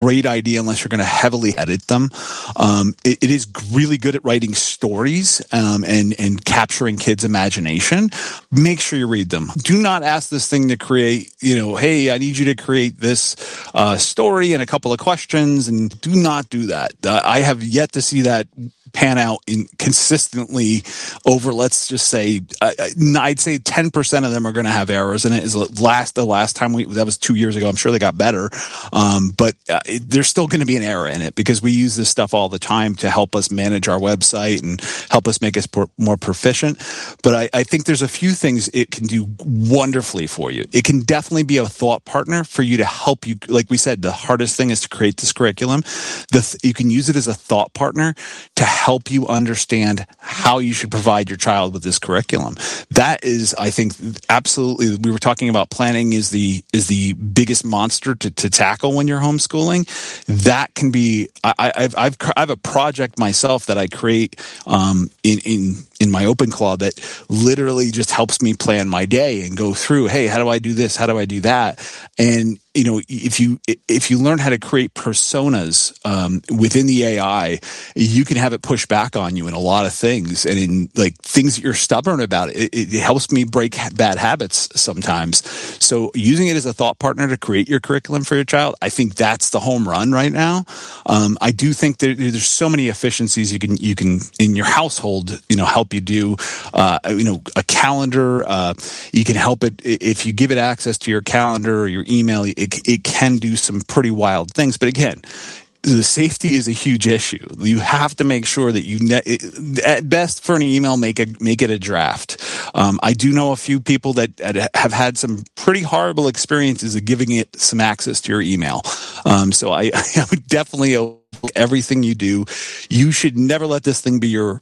great idea unless you're going to heavily edit them. It is really good at writing stories and capturing kids' imagination. Make sure you read them. Do not ask this thing to create, hey, I need you to create this story and a couple of questions, and do not do that. I have yet to see that pan out consistently over, let's just say, I'd say 10% of them are going to have errors in it. The last time that was 2 years ago. I'm sure they got better, but there's still going to be an error in it because we use this stuff all the time to help us manage our website and help us make us more proficient. But I think there's a few things it can do wonderfully for you. It can definitely be a thought partner for you to help you. Like we said, the hardest thing is to create this curriculum. You can use it as a thought partner to help you understand how you should provide your child with this curriculum. That is, I think, absolutely. We were talking about planning is the biggest monster to tackle when you're homeschooling. That can be. I have a project myself that I create in my OpenClaw that literally just helps me plan my day and go through. Hey, how do I do this? How do I do that? And if you learn how to create personas within the AI, you can have it push back on you in a lot of things, and in like things that you're stubborn about. It helps me break bad habits sometimes. So using it as a thought partner to create your curriculum for your child, I think that's the home run right now. I do think that there's so many efficiencies you can in your household, help you do. A calendar. You can help it if you give it access to your calendar or your email. It can do some pretty wild things, but again, the safety is a huge issue. You have to make sure that at best for an email, make it a draft. I do know a few people that have had some pretty horrible experiences of giving it some access to your email. So I would definitely, everything you do, you should never let this thing be your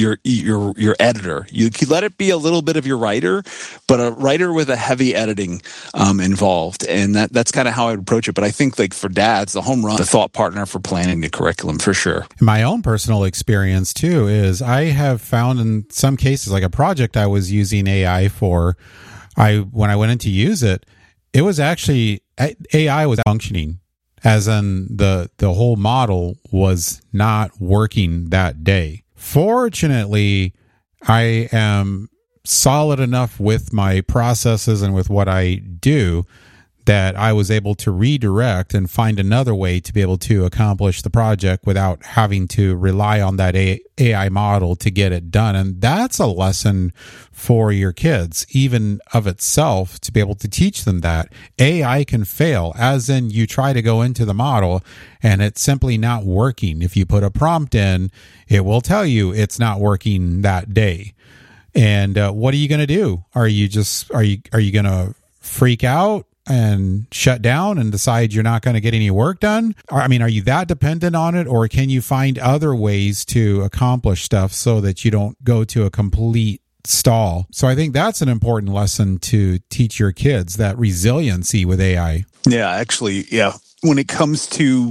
editor. You could let it be a little bit of your writer, but a writer with a heavy editing involved. And that's kind of how I would approach it. But I think like for dads, the home run, the thought partner for planning the curriculum for sure. My own personal experience too is I have found in some cases, like a project I was using AI for, when I went in to use it, it was actually, AI was functioning. As in the whole model was not working that day. Fortunately, I am solid enough with my processes and with what I do that I was able to redirect and find another way to be able to accomplish the project without having to rely on that AI model to get it done. And that's a lesson for your kids, even of itself, to be able to teach them that AI can fail, as in you try to go into the model and it's simply not working. If you put a prompt in, it will tell you it's not working that day. And what are you going to do? Are you going to freak out and shut down and decide you're not going to get any work done? Are you that dependent on it, or can you find other ways to accomplish stuff so that you don't go to a complete stall? So I think that's an important lesson to teach your kids, that resiliency with AI. Yeah, actually, yeah. When it comes to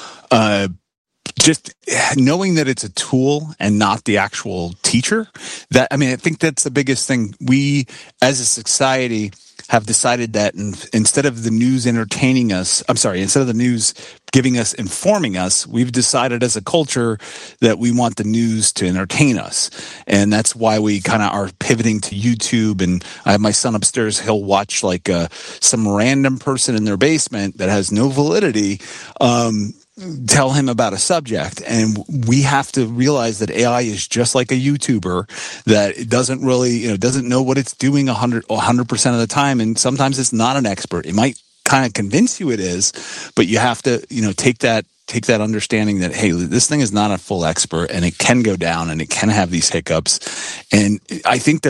just knowing that it's a tool and not the actual teacher, I think that's the biggest thing. We, as a society, have decided that instead of the news instead of the news giving us, informing us, we've decided as a culture that we want the news to entertain us. And that's why we kind of are pivoting to YouTube. And I have my son upstairs, he'll watch like some random person in their basement that has no validity, tell him about a subject. And we have to realize that AI is just like a YouTuber, that it doesn't really, doesn't know what it's doing 100% of the time. And sometimes it's not an expert. It might kind of convince you it is, but you have to, take that understanding that, hey, this thing is not a full expert and it can go down and it can have these hiccups. And I think the